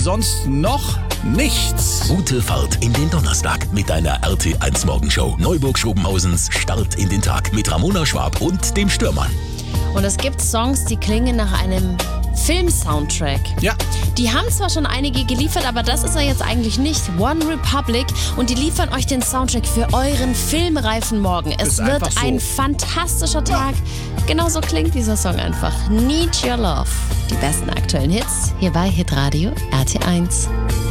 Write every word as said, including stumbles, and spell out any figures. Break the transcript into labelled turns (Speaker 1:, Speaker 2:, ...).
Speaker 1: sonst noch nichts.
Speaker 2: Gute Fahrt in den Donnerstag mit deiner R T eins Morgenshow. Neuburg-Schobenhausens Start in den Tag mit Ramona Schwab und dem Stürmann.
Speaker 3: Und es gibt Songs, die klingen nach einem Film-Soundtrack.
Speaker 1: Ja.
Speaker 3: Die haben zwar schon einige geliefert, aber das ist er jetzt eigentlich nicht. One Republic, und die liefern euch den Soundtrack für euren filmreifen Morgen. Es
Speaker 1: Ist
Speaker 3: wird
Speaker 1: einfach so.
Speaker 3: ein fantastischer Tag. Genauso klingt dieser Song einfach. Need Your Love. Die besten aktuellen Hits hier bei Hitradio R T eins.